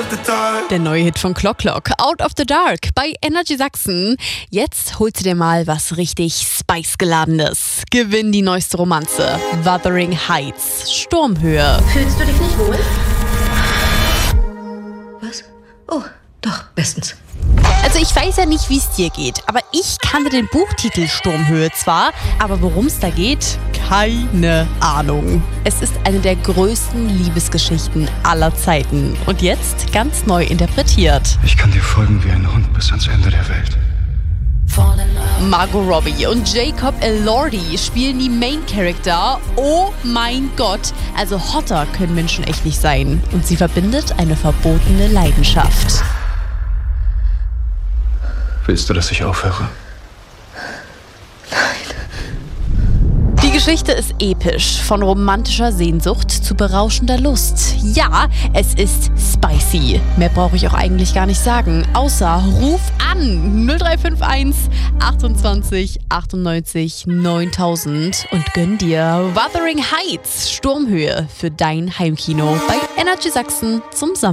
of the dark. Der neue Hit von Clock Clock, Out of the Dark, bei Energy Sachsen. Jetzt holst du dir mal was richtig Spice-geladenes. Gewinn die neueste Romanze. Wuthering Heights, Sturmhöhe. Fühlst du dich nicht wohl? Was? Oh, doch, bestens. Also ich weiß ja nicht, wie es dir geht, aber ich kannte den Buchtitel Sturmhöhe zwar, aber worum es da geht, keine Ahnung. Es ist eine der größten Liebesgeschichten aller Zeiten und jetzt ganz neu interpretiert. Ich kann dir folgen wie ein Hund bis ans Ende der Welt. Margot Robbie und Jacob Elordi spielen die Main Character. Oh mein Gott, also hotter können Menschen echt nicht sein. Und sie verbindet eine verbotene Leidenschaft. Willst du, dass ich aufhöre? Die Geschichte ist episch, von romantischer Sehnsucht zu berauschender Lust. Ja, es ist spicy. Mehr brauche ich auch eigentlich gar nicht sagen, außer ruf an 0351 28 98 9000 und gönn dir Wuthering Heights, Sturmhöhe für dein Heimkino bei Energy Sachsen zum Sommer.